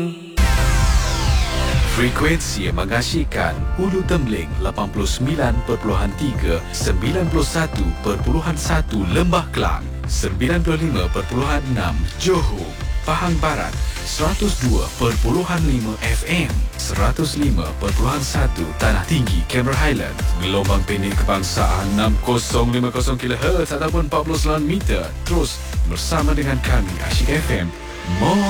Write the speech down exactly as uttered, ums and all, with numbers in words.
Frekuensi yang mengasyikkan Hulu Tembeling lapan puluh sembilan perpuluhan tiga, sembilan puluh satu perpuluhan satu Lembah Kelang, sembilan puluh lima perpuluhan enam Johor, Pahang Barat, seratus dua perpuluhan lima F M, seratus lima perpuluhan satu Tanah Tinggi, Cameron Highland, gelombang pendek kebangsaan enam kosong lima kosong kilohertz ataupun empat puluh sembilan meter. Terus bersama dengan kami Asyik F M. More